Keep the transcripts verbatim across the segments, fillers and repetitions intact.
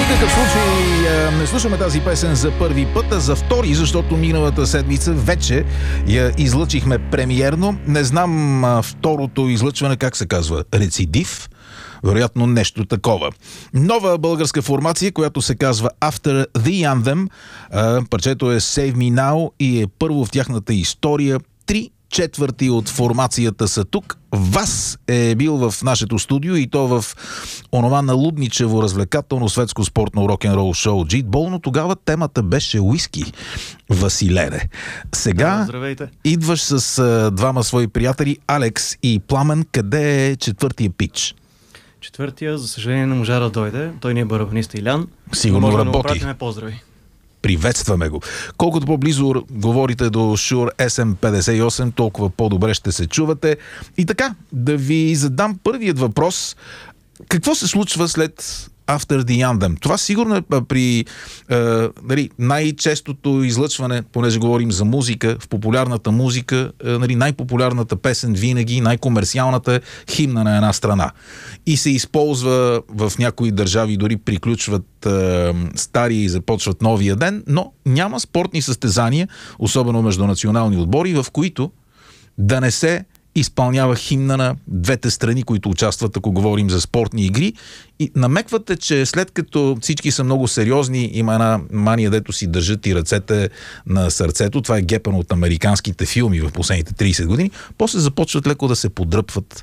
никакъв случай не слушаме тази песен за първи път, а за втори, защото миналата седмица вече я излъчихме премиерно. Не знам а, второто излъчване как се казва. Рецидив? Вероятно нещо такова. Нова българска формация, която се казва After the Anthem. А, парчето е Save Me Now и е първо в тяхната история. Три четвърти от формацията са тук. Вас е бил в нашето студио и то в онова налудничево развлекателно светско спортно рок-н-рол шоу Джитбол, но тогава темата беше уиски. Василене. Сега да, идваш с а, двама свои приятели, Алекс и Пламен. Къде е четвъртия пич? Четвъртия, за съжаление, не можа да дойде. Той ни е барабаниста Илян. Сигурно може работи. Да му пратиме поздрави. Приветстваме го. Колкото по-близо говорите до Shure Ес Ем петдесет и осем, толкова по-добре ще се чувате. И така, да ви задам първият въпрос. Какво се случва след After the Anthem? Това сигурно е при е, нали, най-честото излъчване, понеже говорим за музика, в популярната музика, е, нали, най-популярната песен винаги, най-комерциалната е химна на една страна. И се използва в някои държави, дори приключват е, стари и започват новия ден, но няма спортни състезания, особено между национални отбори, в които да не се изпълнява химна на двете страни, които участват, ако говорим за спортни игри. И намеквате, че след като всички са много сериозни, има една мания, дето си държат и ръцете на сърцето. Това е гепано от американските филми в последните трийсет години. После започват леко да се подръпват,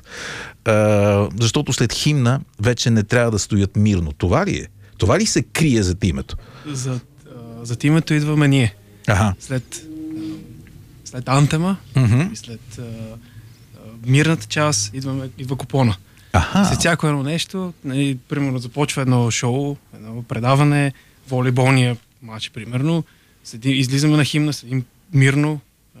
е, защото след химна вече не трябва да стоят мирно. Това ли е? Това ли се крие зад името? Зад, зад името идваме ние. Ага. След, след антема Mm-hmm. и след мирната част идваме, идва купона. Аха. След всяко едно нещо, нали, примерно започва едно шоу, едно предаване, волейболния матч, примерно, седим, излизаме на химна, седим мирно, а,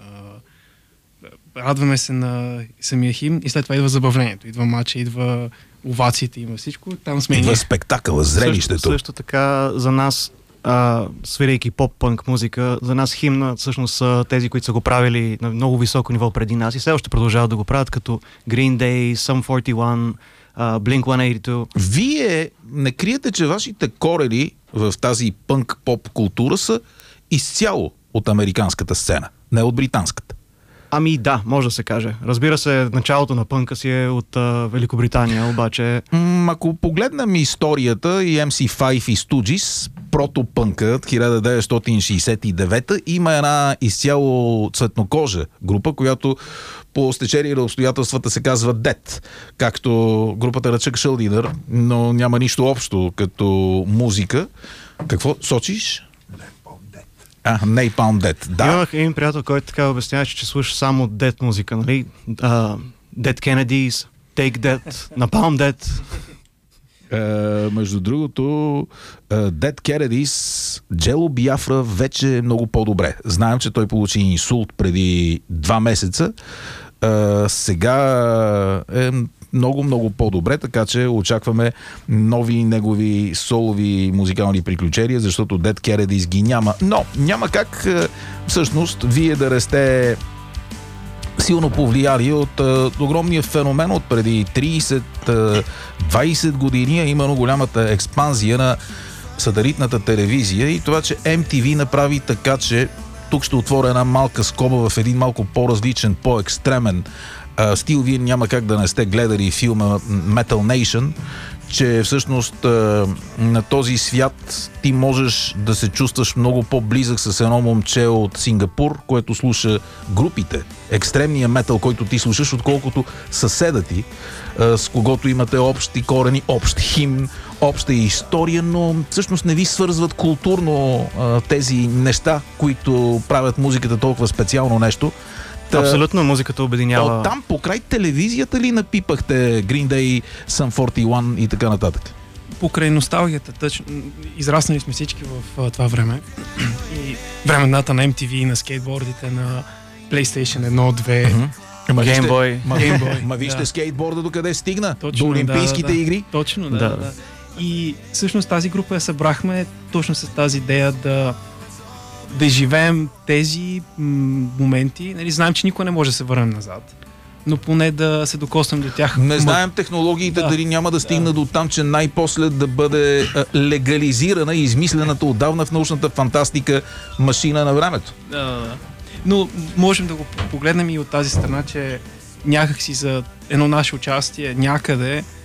радваме се на самия химн и след това идва забавлението, идва матча, идва овациите, има всичко, там сме Идва ние. спектакъла, зрелището. Също, също така за нас, а, свирейки поп-пънк музика, за нас химна всъщност са тези, които са го правили на много високо ниво преди нас и все още продължават да го правят, като Green Day, Sum форти и едно, uh, Blink едно осемдесет и две. Вие не криете, че вашите корени в тази пънк-поп култура са изцяло от американската сцена, не от британската. Ами да, може да се каже. Разбира се, началото на пънка си е от uh, Великобритания, обаче... М, ако погледнем историята и Ем Си файв и Stooges, протопънкът хиляда деветстотин шейсет и девета, има една изцяло цветнокожа група, която по стечение на обстоятелствата се казва Dead, както групата на Чък Шълдинър, но няма нищо общо като музика. Какво сочиш? А, Napalm Death, да. Имах един приятел, който така обясняваше, че слуша само Dead музика, нали? Uh, Dead Kennedys, Take That, Napalm Death. Uh, между другото, uh, Dead Kennedys, Джело Биафра вече е много по-добре. Знаем, че той получи инсулт преди два месеца. Uh, сега е много-много по-добре, така че очакваме нови негови солови музикални приключения, защото Dead Kennedys ги няма. Но няма как всъщност вие да расте силно повлияли от а, огромния феномен от преди трийсет-двайсет години, а именно голямата експанзия на сателитната телевизия и това, че Ем Ти Ви направи така, че тук ще отворя една малка скоба в един малко по-различен, по-екстремен Uh, стил. Вие няма как да не сте гледали филма Metal Nation, че всъщност uh, на този свят ти можеш да се чувстваш много по-близък с едно момче от Сингапур, което слуша групите, екстремния метал, който ти слушаш, отколкото съседа ти, uh, с когото имате общи корени, общ химн, обща история, но всъщност не ви свързват културно uh, тези неща, които правят музиката толкова специално нещо. Та, абсолютно, музиката обединява. От там покрай телевизията ли напипахте Green Day, Sum форти и едно и така нататък? Покрай носталгията, тъч, израснали сме всички в а, това време. И времената на Ем Ти Ви, на скейтбордите, на PlayStation едно, две, Uh-huh. Game Boy. Ма, Game Boy, ма вижте да. скейтборда докъде стигна? Точно, до Олимпийските да, да, игри? Точно, да, Да. да, да. И всъщност тази група я събрахме точно с тази идея да да изживеем тези м- моменти. Нали, знаем, че никога не може да се върнем назад. но поне да се докоснем до тях. Не знаем технологиите Да. дали няма да стигна Да. до там, че най-после да бъде а, легализирана и измислената отдавна в научната фантастика машина на времето. Да, но можем да го погледнем и от тази страна, че някакси за едно наше участие някъде